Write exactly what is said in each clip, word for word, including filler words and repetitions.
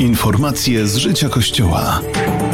Informacje z życia Kościoła.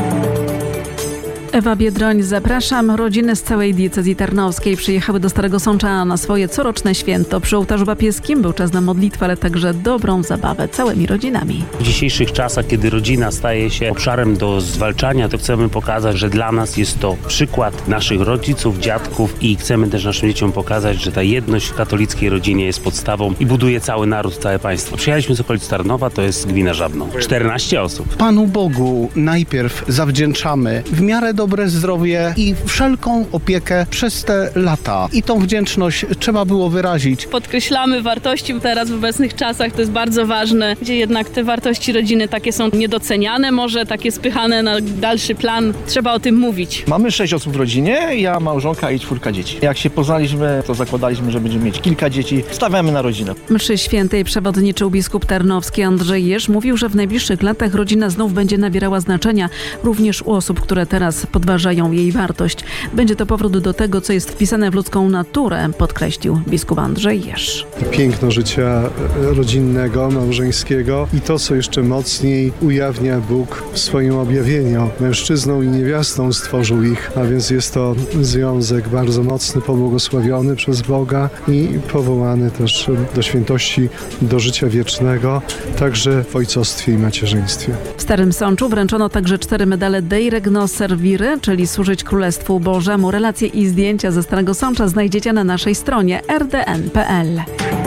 Ewa Biedroń, zapraszam. Rodziny z całej diecezji tarnowskiej przyjechały do Starego Sącza na swoje coroczne święto. Przy ołtarzu papieskim był czas na modlitwę, ale także dobrą zabawę całymi rodzinami. W dzisiejszych czasach, kiedy rodzina staje się obszarem do zwalczania, to chcemy pokazać, że dla nas jest to przykład naszych rodziców, dziadków i chcemy też naszym dzieciom pokazać, że ta jedność w katolickiej rodzinie jest podstawą i buduje cały naród, całe państwo. Przyjechaliśmy z okolic Tarnowa, to jest gmina Żabno. czternaście osób. Panu Bogu najpierw zawdzięczamy w miarę dobre zdrowie i wszelką opiekę przez te lata. I tą wdzięczność trzeba było wyrazić. Podkreślamy wartości teraz w obecnych czasach, to jest bardzo ważne, gdzie jednak te wartości rodziny takie są niedoceniane, może takie spychane na dalszy plan. Trzeba o tym mówić. Mamy sześć osób w rodzinie, ja, małżonka i czwórka dzieci. Jak się poznaliśmy, to zakładaliśmy, że będziemy mieć kilka dzieci. Stawiamy na rodzinę. Mszy świętej przewodniczył biskup tarnowski Andrzej Jerz. Mówił, że w najbliższych latach rodzina znów będzie nabierała znaczenia, również u osób, które teraz podważają jej wartość. Będzie to powrót do tego, co jest wpisane w ludzką naturę, podkreślił biskup Andrzej Jerz. Piękno życia rodzinnego, małżeńskiego i to, co jeszcze mocniej ujawnia Bóg w swoim objawieniu. Mężczyzną i niewiastą stworzył ich, a więc jest to związek bardzo mocny, pobłogosławiony przez Boga i powołany też do świętości, do życia wiecznego, także w ojcostwie i macierzyństwie. W Starym Sączu wręczono także cztery medale Dei Regno Servire, czyli służyć Królestwu Bożemu. Relacje i zdjęcia ze Starego Sącza znajdziecie na naszej stronie r d n kropka p l.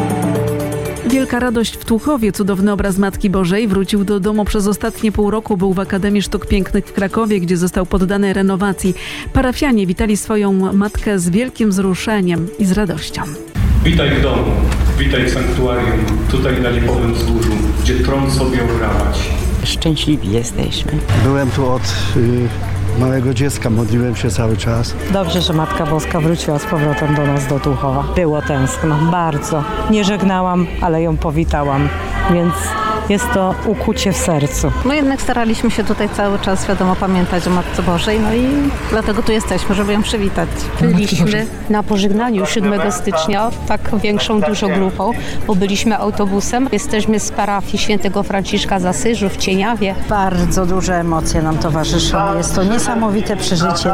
Wielka radość w Tłuchowie. Cudowny obraz Matki Bożej wrócił do domu przez ostatnie pół roku. Był w Akademii Sztuk Pięknych w Krakowie, gdzie został poddany renowacji. Parafianie witali swoją matkę z wielkim wzruszeniem i z radością. Witaj w domu, witaj w sanktuarium, tutaj na lipowym wzgórzu, gdzie tron sobie obrawać. Szczęśliwi jesteśmy. Byłem tu od y, małego dziecka, modliłem się cały czas. Dobrze, że Matka Boska wróciła z powrotem do nas, do Tłuchowa. Było tęskno, bardzo. Nie żegnałam, ale ją powitałam, więc jest to ukucie w sercu. No jednak staraliśmy się tutaj cały czas, wiadomo, pamiętać o Matce Bożej, no i dlatego tu jesteśmy, żeby ją przywitać. Byliśmy na pożegnaniu siódmego stycznia, tak większą, dużą grupą, bo byliśmy autobusem. Jesteśmy z parafii świętego Franciszka z Asyżu w Cieniawie. Bardzo duże emocje nam towarzyszą. Jest to niesamowite przeżycie.